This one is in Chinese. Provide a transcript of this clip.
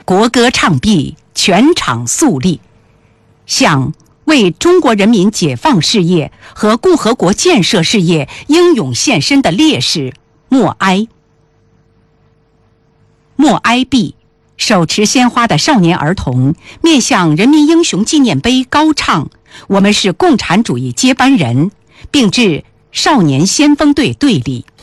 国歌唱毕，全场肃立，向为中国人民解放事业和共和国建设事业英勇献身的烈士默哀。默哀毕，手持鲜花的少年儿童面向人民英雄纪念碑高唱“我们是共产主义接班人”，并致少年先锋队队礼。